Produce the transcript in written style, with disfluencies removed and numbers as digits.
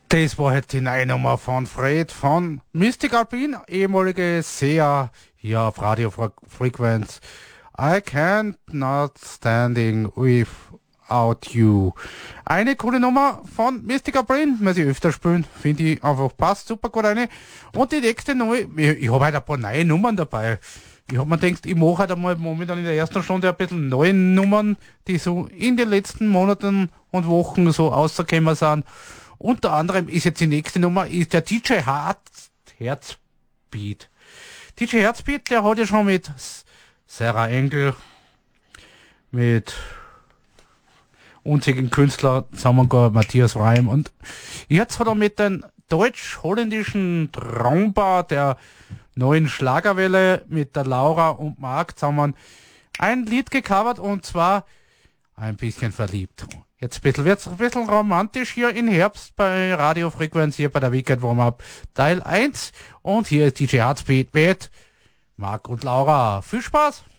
Das war jetzt die neue Nummer von Fred von Mystic Alpine, ehemalige SEA hier auf Radio Frequenz. I can't not standing without you. Eine coole Nummer von Mystic Alpine, muss ich öfter spielen, finde ich einfach passt super gut rein. Und die nächste neue, ich habe halt ein paar neue Nummern dabei. Ich habe mir gedacht, ich mache halt einmal momentan in der ersten Stunde ein bisschen neue Nummern, die so in den letzten Monaten und Wochen so rausgekommen sind. Unter anderem ist jetzt die nächste Nummer, ist der DJ Herzbeat. DJ Herzbeat, der hat ja schon mit Sarah Engel, mit unzähligen Künstlern zusammengearbeitet, Matthias Reim, und jetzt hat er mit den deutsch-holländischen Tromba der neuen Schlagerwelle mit der Laura und Marc zusammen ein Lied gecovert, und zwar ein bisschen verliebt. Jetzt wird's ein bisschen romantisch hier im Herbst bei Radiofrequenz, hier bei der Weekend Warm-Up Teil 1. Und hier ist DJ Herzbeat mit Marc und Laura. Viel Spaß!